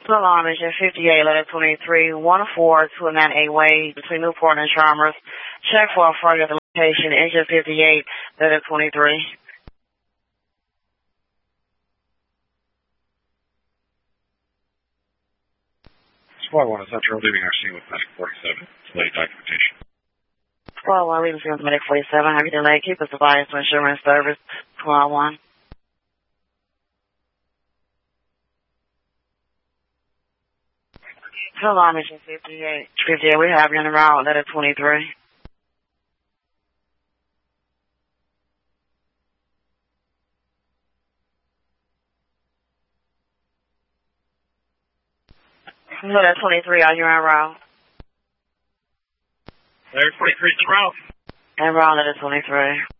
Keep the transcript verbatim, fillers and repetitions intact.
Alarm engine fifty-eight, letter twenty-three, one four two nine eight way between Newport and Chalmers. Check for a further location, engine fifty-eight, letter twenty-three. Squad one is Central, leaving our scene with Medic forty-seven. Delay documentation. Squad one, leaving scene with Medic forty-seven. Have you delayed? Keep us advised to insurance service. Squad one. Alarm engine fifty-eight. fifty-eight, we have you on the route, letter twenty-three. Letter twenty-three, are you en route? Letter twenty-three, en route. En route, letter twenty-three.